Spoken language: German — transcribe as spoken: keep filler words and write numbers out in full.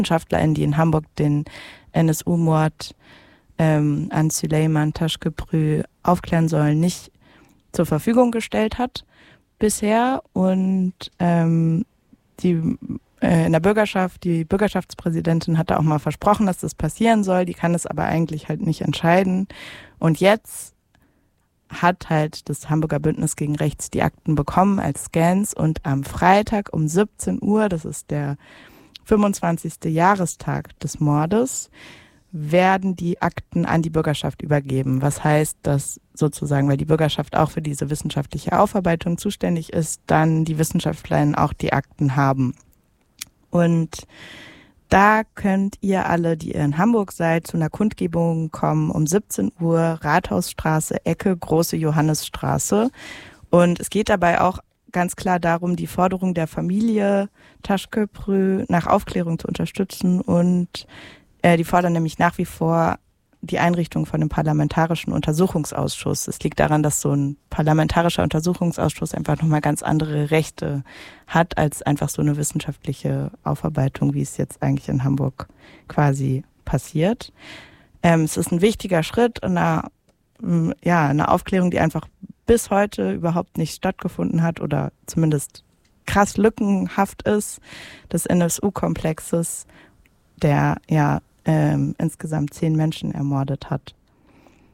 WissenschaftlerInnen, die in Hamburg den N S U-Mord ähm, an Süleyman Taşköprü aufklären sollen, nicht zur Verfügung gestellt hat bisher. Und ähm, die äh, in der Bürgerschaft, die Bürgerschaftspräsidentin hat da auch mal versprochen, dass das passieren soll. Die kann es aber eigentlich halt nicht entscheiden. Und jetzt hat halt das Hamburger Bündnis gegen Rechts die Akten bekommen als Scans. Und am Freitag um siebzehn Uhr, das ist der fünfundzwanzigste Jahrestag des Mordes, werden die Akten an die Bürgerschaft übergeben. Was heißt, dass sozusagen, weil die Bürgerschaft auch für diese wissenschaftliche Aufarbeitung zuständig ist, dann die WissenschaftlerInnen auch die Akten haben. Und da könnt ihr alle, die ihr in Hamburg seid, zu einer Kundgebung kommen um siebzehn Uhr, Rathausstraße, Ecke, Große Johannisstraße. Und es geht dabei auch ganz klar darum, die Forderung der Familie Taşköprü nach Aufklärung zu unterstützen. Und äh, die fordern nämlich nach wie vor die Einrichtung von einem parlamentarischen Untersuchungsausschuss. Es liegt daran, dass so ein parlamentarischer Untersuchungsausschuss einfach nochmal ganz andere Rechte hat als einfach so eine wissenschaftliche Aufarbeitung, wie es jetzt eigentlich in Hamburg quasi passiert. Ähm, es ist ein wichtiger Schritt in einer, ja, eine Aufklärung, die einfach bis heute überhaupt nicht stattgefunden hat oder zumindest krass lückenhaft ist, des N S U-Komplexes, der ja ähm, insgesamt zehn Menschen ermordet hat.